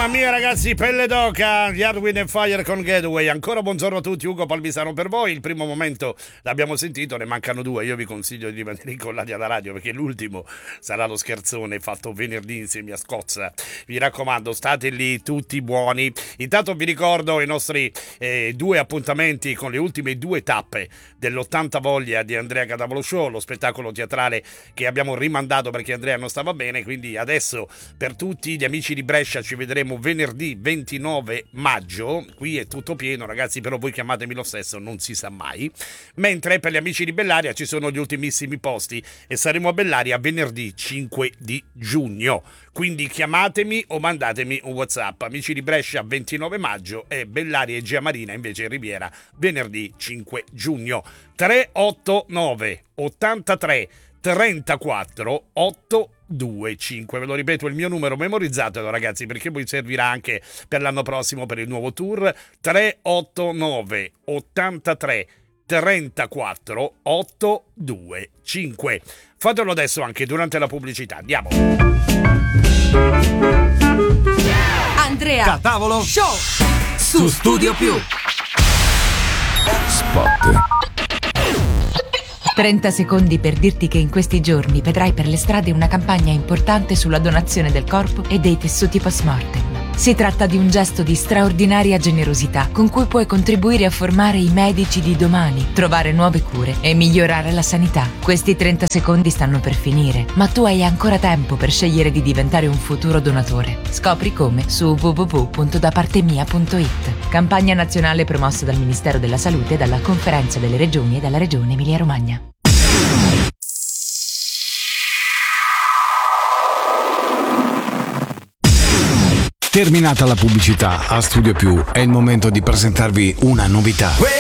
Mamma mia ragazzi, pelle d'oca, gli Hard Wind and Fire con Getaway. Ancora buongiorno a tutti, Ugo Palmisano per voi. Il primo momento l'abbiamo sentito, ne mancano due. Io vi consiglio di rimanere incollati alla radio perché l'ultimo sarà lo scherzone fatto venerdì insieme a Scozza. Mi raccomando, state lì tutti buoni. Intanto vi ricordo i nostri due appuntamenti con le ultime due tappe dell'80 voglia di Andrea Cadavolo Show, lo spettacolo teatrale che abbiamo rimandato perché Andrea non stava bene. Quindi adesso per tutti gli amici di Brescia ci vedremo venerdì 29 maggio, qui è tutto pieno ragazzi, però voi chiamatemi lo stesso, non si sa mai. Mentre per gli amici di Bellaria ci sono gli ultimissimi posti e saremo a Bellaria venerdì 5 di giugno, quindi chiamatemi o mandatemi un WhatsApp. Amici di Brescia 29 maggio e Bellaria e Gia Marina invece in Riviera venerdì 5 giugno. 389 83 34 825, ve lo ripeto il mio numero, memorizzatelo ragazzi perché poi servirà anche per l'anno prossimo per il nuovo tour. 389 83 34 825. Fatelo adesso anche durante la pubblicità. Andiamo. Andrea Catavolo Show su Studio Più. Spot. 30 secondi per dirti che in questi giorni vedrai per le strade una campagna importante sulla donazione del corpo e dei tessuti post-mortem. Si tratta di un gesto di straordinaria generosità con cui puoi contribuire a formare i medici di domani, trovare nuove cure e migliorare la sanità. Questi 30 secondi stanno per finire, ma tu hai ancora tempo per scegliere di diventare un futuro donatore. Scopri come su www.dapartemia.it. Campagna nazionale promossa dal Ministero della Salute, dalla Conferenza delle Regioni e dalla Regione Emilia-Romagna. Terminata la pubblicità, a Studio Più è il momento di presentarvi una novità.